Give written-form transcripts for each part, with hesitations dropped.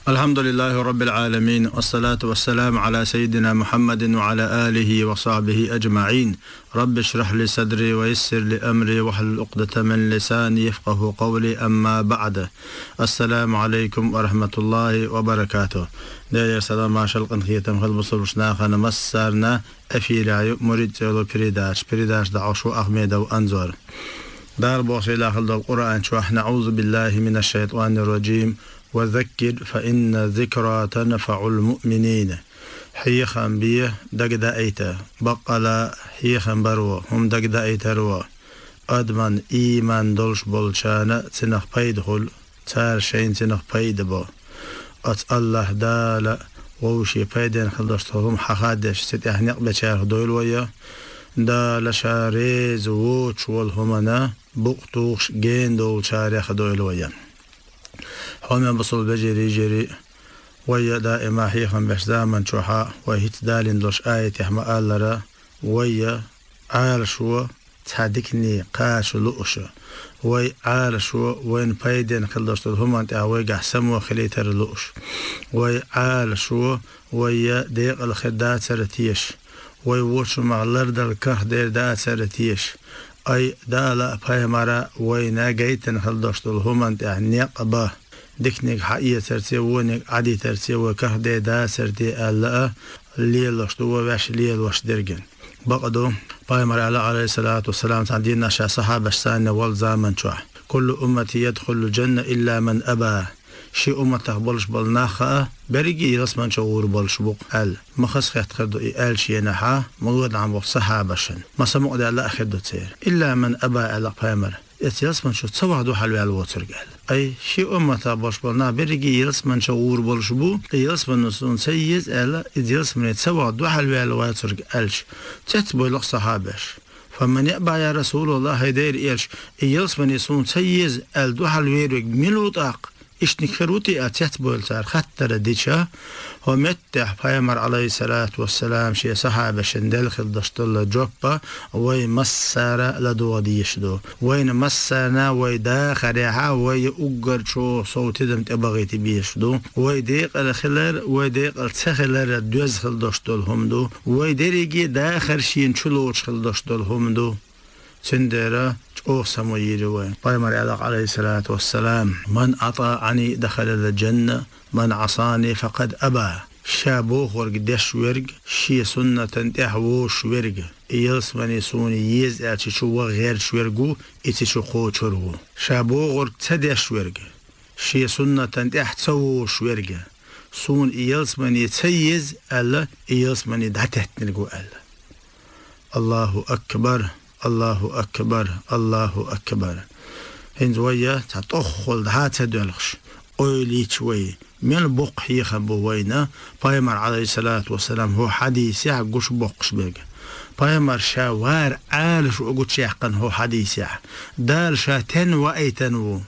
الحمد لله رب العالمين، والصلاة والسلام على سيدنا محمد وعلى آله وصحبه أجمعين. رب اشرح لي صدري ويسر لي أمري واحلل عقدة من لساني يفقه قولي. أما بعد، السلام عليكم ورحمة الله وبركاته. داير سلام عشر القنخية خل بصرشنا خنا مسارنا أفيرا مريد زولو بريداش دعوشو أحمد وأنزور دار بوصي داخل القرآن شوح. نعوذ بالله من الشيطان الرجيم. وذكر فإن الذكرى تنفع المؤمنين. حيخا بيه دقدا ايتا بقلا حيخا بروا هم دقدا ايتا روا أدمن إيمان دولش بولشانا تنخ بيدخل تار شين تنخ بيد بو أت الله دالا ووشي بيدين خلصتهم حخادش ستحنق بشار دويل ويا دالا شاريز ووش والهمنا بقطوش جين دول شاريخ دويل ويا هم بصل بجري ويا دائما حيخا بش زامن شوحا وهيت دالين دوش آية يحما آلرا ويا عارشوا تحدكني قاش لؤش وي عارشوا وين بايدين خلصت هم انت اويقع سمو خليتر لؤش وي عارشوا ويا ديق الخدات سرتيش وي وش مغلرد الكه دير دات سرتيش اي دالا بايمارا وي ناقيتن خلصت هم انت نيقبه دكنيك حقيقة ترتي ونك عادي ترتي وكهدي دا سرتي ألا ليل وشتو وش ليل وش درجن بقدو بايمر عليه الصلاة والسلام تعدينا شا صحابة سانة والزامن شوح كل أمتي يدخل الجنة إلا من أبى شي أمته بلش بالناخة بريجي رسما شعور بلش بوق قال ما خص خدو قال شي نحا موجود عم صحابة شن ما سمعوا ده لا أخدو تير إلا من أبى على بايمر يتيسمن شو تصوّدوا حلو على الوتر قال أي شيء أمة باشبلنا بريجي يرسمن شعور بالشبو يرسمن نسون سيد ألا يرسمن يتصوّدوا حلو على الوتر قالش تتبو لصحابش فمن يأبى يا رسول الله هيدير إيش يرسمن يسون سيد أل دو حلو يرق ملوطاق إيش نكروتي أتتبو لصار خطر ديشا ومتح بايمر عليه الصلاة والسلام شي صحابة شندل خلدشت الله جوبا وي مسارة لدو ديشدو وين مسانا وي داخرها وي أقر شو صوتي دم تبغيتي بيشدو وي ديق الخلر وي ديق التخلر دوز خلدشت لهم دو وي ديريجي داخر شين شلوش خلدشت لهم دو سندرة أو سمويري وين بايمر عليه الصلاة والسلام من أطاعني دخل الجنة من عصاني فقد أبى شابوخ ورق دش ورق شي سنة تحوش ورق يلسمن يسوني يز شو غير شورقو شو قو شرغو شابوخ ورق تدش ورق شي سنة تحتوش ورق سون يلسمن يتسيز ألا يلسمن يدعتهتنقو ألا. الله أكبر الله أكبر الله أكبر. هنزوية تتأخل دهات دلخش أولي شوي من بق يخبو وينا بايمر عليه الصلاة والسلام هو حديث يحقوش بقش بيجا بايمر شاوار عالش وقود شيحقن هو حديث يح دال شاتن وأيتنو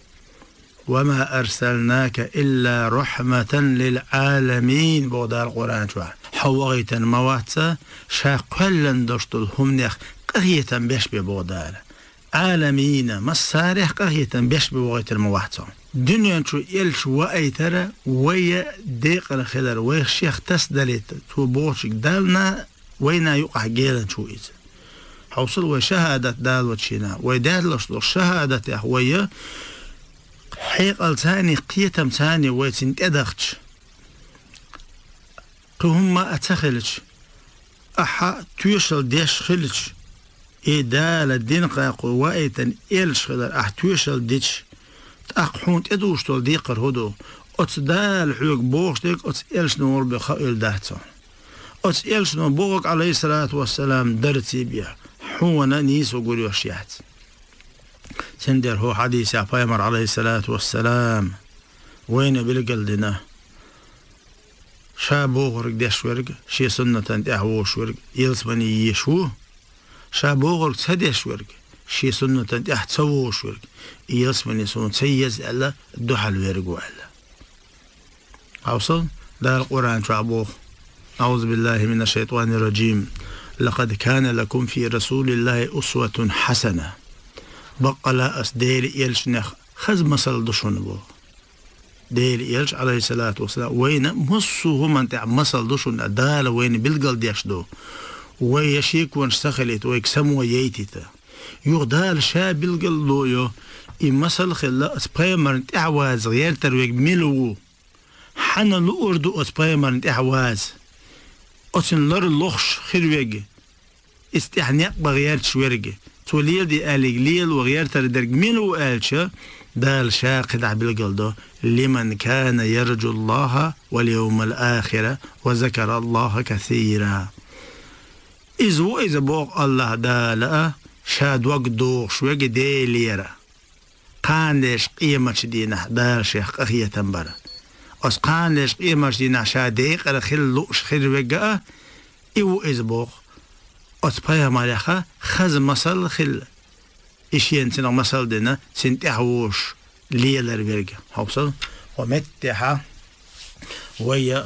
وما أرسلناك إلا رحمة للعالمين بودار القرآن شوح حوغيتا مواتسا شاقلن دشتل هم نخ قرية بيش ببودار عالمين مسارح قرية بيش بوغيت المواتسا دنيا شو يلش وأيترا ويا ديق الخلر ويا الشيخ تسدلت تو بوشك دالنا وينا يقع جيلا شو إذا حوصل وشهادة دال وتشينا ويدال شهادة ويا حيق ثاني قيتم ثاني ويتنت أدخش قهم ما أتخلش أحا تويشل ديش خلش إدال الدين قاقو وأيتن إلش خلر أح تويشل ديش أقحون تدوش تول ديقر هدو أتصدال حيوك بوغش ديك أتصيلش نور بخائل دهتا أتصيلش نور بوغك عليه الصلاة والسلام درتي بيها حونا نيس وقولي وشيحت سندر هو حديث بايمر عليه الصلاة والسلام وين بالقلدنا شابوغرك ديش ورق شي سنة تحوش ورق يلسبني يشو شابوغرك تديش ورق شي سنة تحتسوش ورق يلسبني سون سيز ألا دحل ورقو ألا أوصل ده القرآن شعبوغ. أعوذ بالله من الشيطان الرجيم. لقد كان لكم في رسول الله أسوة حسنة بقلا أسدير يلشنخ خز مسل دشون بو ديل يلش عليه الصلاة والسلام وين مصو هم انت مصل دوشون دال وين بالقل ديشدو ويشيك ونشتخلت ويكسمو ييتيتا يغدال شا بالقل لويو مصل خلا اسبايمر اعواز غير ترويق ملو حنا الأردو اسبايمر اعواز أتن لر لخش خيرويق استحناق بغير شويرق توليل دي آليق ليل وغير تردرق ملو آلشا دال شاقد بالقلدو لمن كان يرجو الله واليوم الآخرة وذكر الله كثيرا إذا بوق الله دالا شاد وقدو شويق دي ليرا قاندش قيمة دينا دال شيخ أخية تنبرا أس قاندش قيمة دينا شاديق رخلوش خيرويقا إذا بوق أتبايا ماليخا خز مصل خل إشيان تنا مصل دينا سنتحوش ليلر بيرجع حوصل ومتها ويا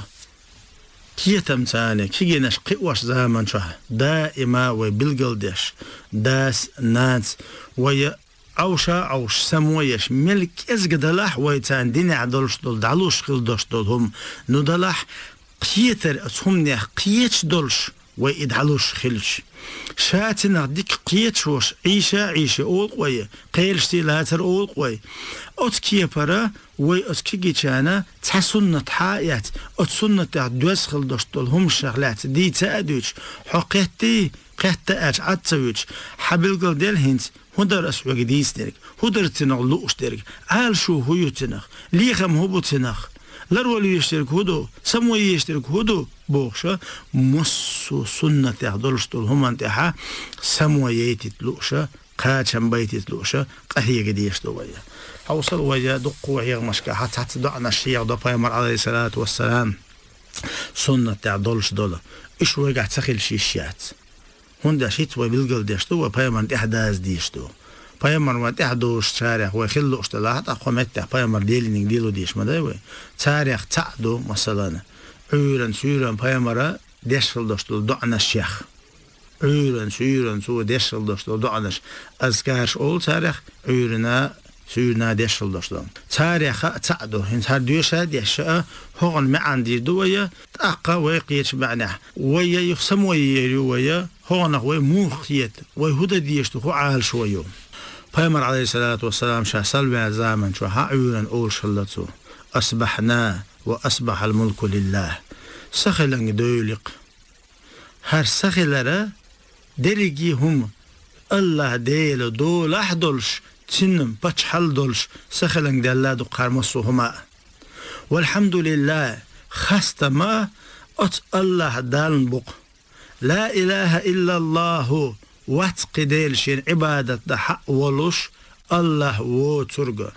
كي تمثاني كي نشقي واش زمان شاه دائما وبالقلدش داس ناس ويا عوش سمويش ملك ازقدلح ويتان ديني عدلش دول دعلوش خلدوش دولهم ندلح قيتر اسهم نيح قيتش دولش ويدعلوش خلش شاتنا ديك قيتشوش عيشة أول قوي قيلشتي لاتر أول قوي أتكي برا وأتكي جيشانا تحسنة حايات أتسنة دوز خلدوش دولهم شغلات دي تأدوش حقيتي قيتا أج عدتوش حبل قلدل هنت هدر أسوأ ديس ديرك هدر تنغ لوش ديرك عال شو هيو تنغ ليخم هبو تنغ لرولي يشترك هدو سموي يشترك هدو بوخشا مصو سنة تحضرش طول هم انتحا سموي يتلوشا قاتشم بيتلوشا قهي قديش دويا حوصل ويا دقوا عيغ مشكا حتى دعنا الشيخ دو بايمر عليه الصلاة والسلام سنة تحضرش دولا إيش ويقع تسخيل شيشيات هندا شيت وبيلقل ديشتو وبايمر تحداز ديشتو بايمر ما تحدوش تاريخ ويخلو اشتلاحات أقومت بايمر ديلينك ديلو ديش مداوي تاريخ تعدو مثلا عيران سيران بايمر ديشل دوشتل دعنا الشيخ عيران سيران سو ديشل دوشتل دعناش أذكارش أول تاريخ عيرنا سيرنا ديشل دوشتل تاريخ تعدو هنت هردوشا ديشا هون معان دي دويا تأقى ويقيتش معناه ويا يخسم ويا هون هو موخيت ويهودا ديشتو هو عال شويو بايمر عليه الصلاة والسلام شاه سلبي زامن شو عيونا أول شلتو أصبحنا وأصبح الملك لله سخلن دولق هر سخلرا درجي هم الله ديل دول أحدلش تنم بچحل دولش سخلن دلادو قرمسو هما والحمد لله خستما أت الله دالن بق لا إله إلا الله واتقديلشين عبادة حق ولوش الله وترجى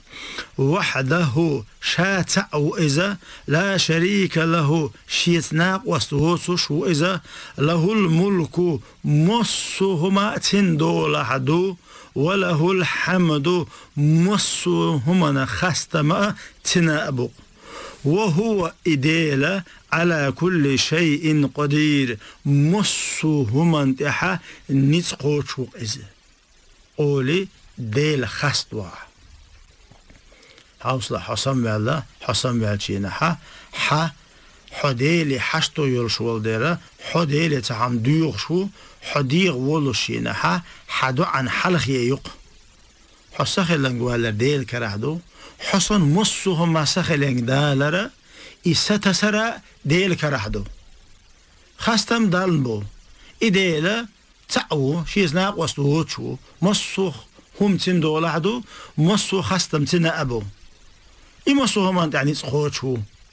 وحده شاتع وإذا لا شريك له شيتناق وستوسش وإذا له الملك مصهما تندول حدو وله الحمد مصهما خستما تنابو وهو إديلا على كل شيء قدير مصهما انتحى نتقوش وإذا قولي ديل خستوا حوصلة حسام بالله حسام بالشينا حديلي حشتو يلشول ديرا حديلي تعم ديوغشو حديغ ولشينا حدو عن حلخ ييق حسخلن قوالا ديل كرهدو حسن مصهم ما سخلن دالرا إستسرا ديل كرهدو خستم دالنبو إديلا تعو شيزناق وستوهوشو مصوخ هم تندو لحدو مصو خستم تنا أبو مصو هم يعني تخوشو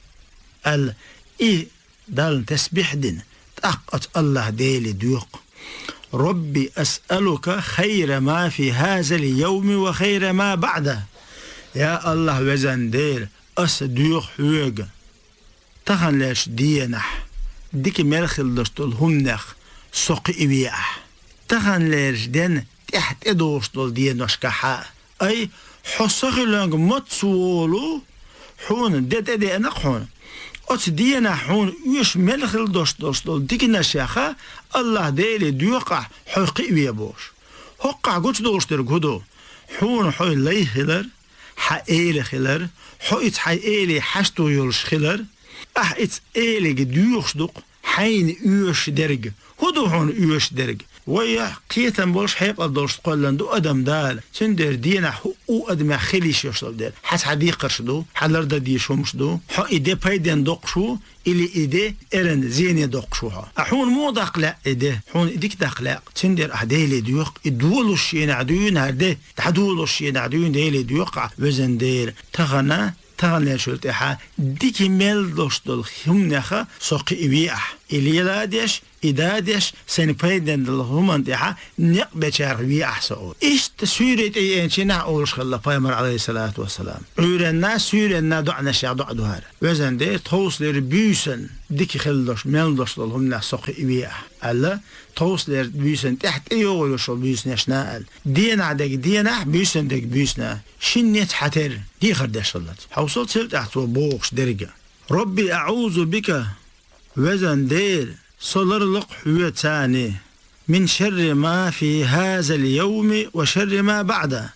دال تسبيح دين تأقت الله ديلي ديوق ربي أسألك خير ما في هذا اليوم وخير ما بعده يا الله وزن دير أس ديوق حوغ تخن لاش دينح ديك مرخل دستول هم نخ سوق إبيح تخن لاش دين تحت إدوشتول دينوش كحا أي حصخ لنج متسولو حون دي أنا حون أت دينا حون يش ملخل دستول ديك نشاخة الله ديلي ديوقع حق إبيا بوش حقع قوش دوشتر قدو حون حوي ليهلر حائل خلر حوت حائل حشتو يولش خلر ات إيلك ديوخدق حين يوش درج هدو هون يوش درج ويا قيتن بولش حيق الدولش قلن دو أدم دال سندر دينا او أدم خليش يوصل دال حس حدي قرشدو حلرد دي شومشدو حو إيدي بايدن دوقشو إلي إيدي إرن زيني دوقشوها أحون مو دقلاق إيدي حون إيديك دقلاق سندر أحديلي ديوق إدولوش ينعدون هردي تحدولوش ينعدون ديلي ديوقع وزن دير تغنى شلت إحا ديكي ميل دوشتل هم نخا سوقي إبيح إليلا ديش إداديش سنبايدن دلهمان إحا نقبة شاروي أحسو إيش تسويرة إيه شنا أولش خلا بايمر عليه الصلاة والسلام عورنا سورنا دعنا شع دع دهار وزن ده توصل بيوسن ديكي خلدوش ميل دوشتل هم نخ سوقي إبيح ألا توصل بيوسن تحت أيوه يوصل بيوسن يشناء دينا بيوسن دك بيوسنا شنيت حتر دي خردش الله حوصلت سلت أحتو بوخش درجة ربي أعوذ بك وزن دير صلر لق حوتاني من شر ما في هذا اليوم وشر ما بعده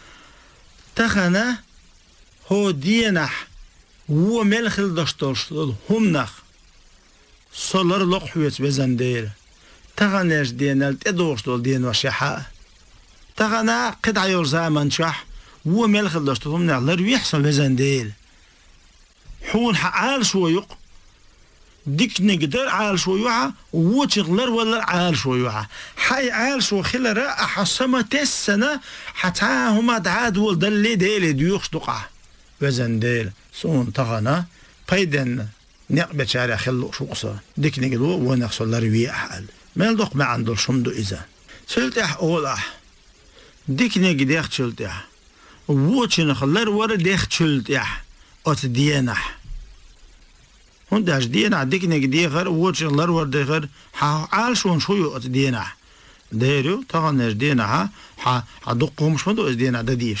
تخنا هو دينح هو ملخل دشتول هم نخ صلر لق حوت وزن دير تغناش دينال تدورشتول دين وشحاء تغنا قطع يور زمان شح هو ملخل دشتول هم نخ لرويحصل وزن دير حون عال شويق ديك نقدر عال شويوعة ووتشغلر ولا عال شويوعة حي عال شو خلرا أحسما تسنة حتى هما دعاد ولد اللي ديلي ديوخش دقع وزن ديل سون تغنى بايدن نقبة شارع خلو شوقصا ديك نقدو ونقصل لروي أحال مالدوق ما عندو شمدو إذا سلتح أولح ديك نقديخ شلتح ووتشن خلر ورا ديخ شلتح أت دينح هون داش دينا ديك نقدي غير ووتشن لر ور دغر عال شون شويو أت دينا ديرو تغنش دينا حدقو مش مدو إز دينا دديش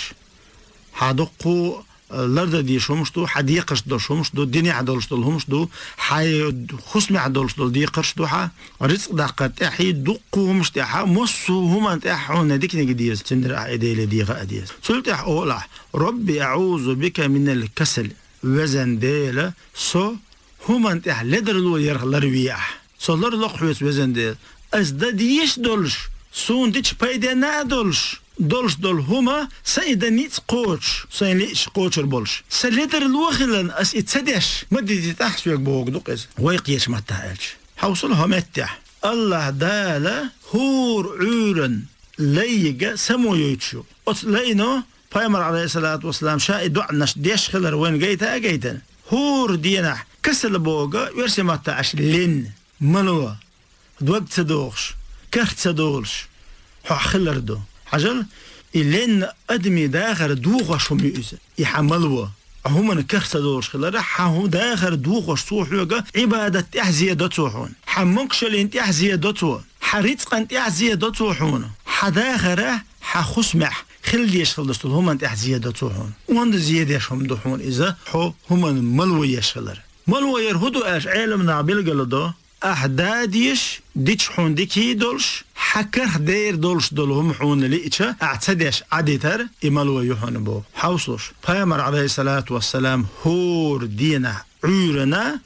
حدقو لرد ديش همش دو حديقش دوش همش دو ديني عدلش دول همش دو حي خصمي عدلش دول ديقش دو رزق دقت أحي دقو همش تاع مصو هما تاعون ديك نقدي تندر عيدي دي غادي سلت أولا ربي أعوذ بك من الكسل وزن ديلا سو هما تاع لدر لو يرغلر وياح صلر لقحوس وزن ديل أزداديش دولش سون ديش بايدنا دولش دول هما سيدا نيت قوتش سين ليش قوتشر بولش سلدر الوخلن أس يتسدش مدي تحسوك بوك دوقز ويقيش ما تاعلش حوصلها متح الله دالا هور عورن ليجا سمو يوتشو أتلينو بايمر عليه الصلاة والسلام شاء دعنش ديش خلر وين جيتا هور دينا كسل بوغا يرسي ما تاعش لين ملوا دوقت سدوخش كرت سدولش حو خلر دو حجل لين أدمي داخل دوغش هم يؤذن يحملوا هم كرت سدولش خلر حهم داخل دوغش صوحوغا عبادة تحزية دوتوحون حمقش لين تحزية دوتو حريتق أن تحزية دوتوحون حداخره حخسمح خليش خلصتل هم تحزية دوتوحون وند زيادة هم دوحون إذا هم ملويش خلر ملوير هدو اش علمنا بالقلدو احداديش ديش حون ديكي دولش حكر دير دولش دولهم حون ليتشا اعتدش عديتر امالوي يحون بو حوصلش بايمر عليه الصلاة والسلام هور دينا عورنا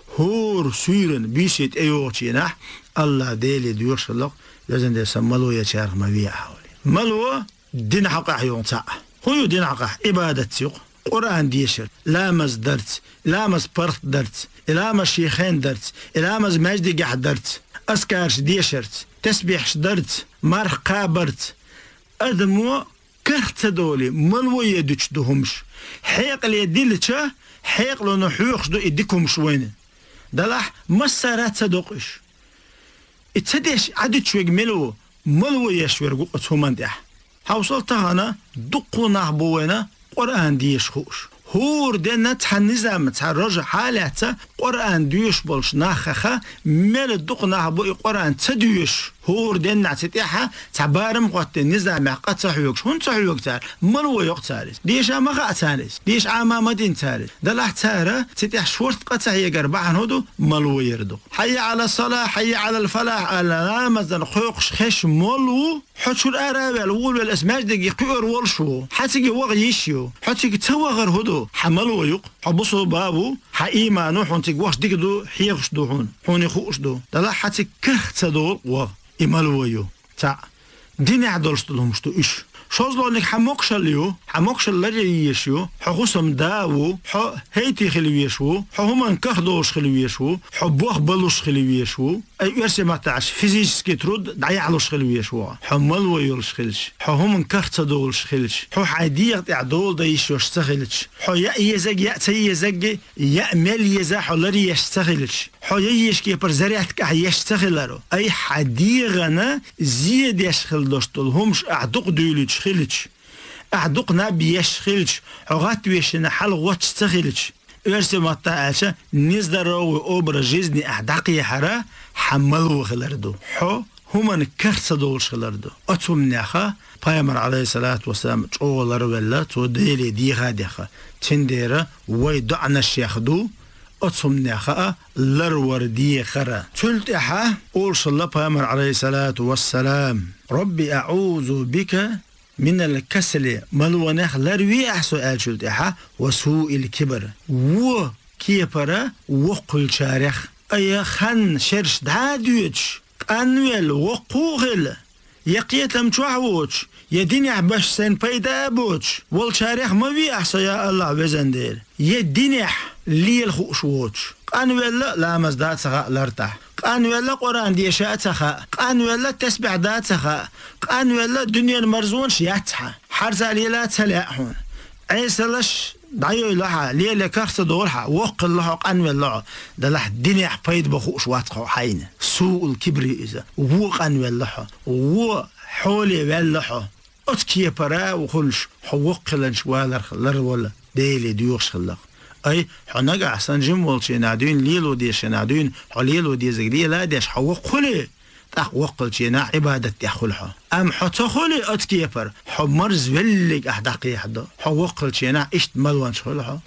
هور سيرن بيشيت ايوتينا الله ديلي ديوش اللق لازم دي سمالو يشارك مبيع حولي ملو دين حقا حيون تاع هو دين حقا عبادة سيق قرآن ديشر لامز درت لامز برت درت لامز شيخين درت لامز مجد قح درت أسكارش ديشرت تسبيحش درت مرخ قابرت أدمو كرت دولي ملو يدوش دوهمش حيق لي ديلتشا حيق لو نحيوخش دو إديكم شوين دلح مسارات صدوقش اتسديش عدد شويق ملو يشوير قوتهمان ديح حوصلتها أنا دقو نحبوينا قرآن ديش خوش هور دينا تحنزام تحرج حالات قرآن ديوش بولش ناخخة مال الدقنا بو قرآن تديوش هور دين نعتتيحها تعبارم قوات النظام قد صحيوكش هون صحيوك تار ملو يوق تاريس ديش عمغا تاريس ديش عما مدين تاريس دلح تارة تتيح شورت قد صحيوك أربعان هودو ملو يردو حي على الصلاة حي على الفلاح على مزن خوقش خش ملو حتشو الأرابع الأول والأسماج دقي قير والشو حتيجي وغيشيو حتيجي توغر هودو حملو يوق حبصو بابو حإيمانو حونتيجي وش دقدو حيغش دوحون حوني خوش دو دلح حتيجي كرخت دول وغ إمالويو تا دين عدلش لهمشتو إيش شوزلو إنك حموكشليو حموكشلريشيو حقوسم داو ح هيتي خلويشو حهم كخدوش خلويشو حبوخ بلوش خلويشو أي يرسي ما تعش فيزيكي ترد دعيعلوش خلويشو حملويولش خلش حهم كختدولش خلش ح عادية تعدول دايشوش تخلش ح يزج يزج يأمل يزح لري يشتغلش ح يشكي برزريتك يشتغلرو أي حديغنا زيد يشغل دوشتلهمش أعدق دولش خلش أعدقنا بيشخلش حغات ويشنا حل واتش تخلش ارسي مطاعشة نزدرو أوبرا جيزني أعدقي حرا حملو خلردو حو هما نكرس دولش خلردو أتوم ناخا بايمر عليه الصلاة والسلام تقول ولا توديلي دي غاديخا تنديرا ويدعنا الشيخدو أتوم ناخا لرور دي خرا تلتحا أول صلى بايمر عليه الصلاة والسلام ربي أعوذ بك من الكسل ملونخ لروي أحسو ألشلتها وسوء الكبر وكيبرا وقل شارخ أي خن شرش دادوش أنويل وقوغل يقيتم تشوحوش يديني عباش سين بيدا بوش والشارخ ما بي أحسو يا الله بزندير يديني لي الخوشوش أنويل لا مزداد سخاء لارتاح قانولا قرآن دي شاتها قانولا تسبح داتها قانولا دنيا المرزونش ياتها حرز عليلا تلاحون عيسى لش ضيو لها ليلة كارت دورها وقل لها قانولا دلح دنيا حبيد بخوش واتقو حين سوء الكبر إذا وقانولا وحولي واللها أتكي برا وخلش حوقلنش والر ولا ديلي ديوش خلق أي حناجا أحسن جم والشي نادين ليلو ديش نادين حليلو دي زغدي لا ديش حوق خلي تاخ وقل شي نا عبادة يخلها أم حتى خلي أتكيفر حمرز ولك أحدقي حدا حوقل شي نا إشت ملوان شخلها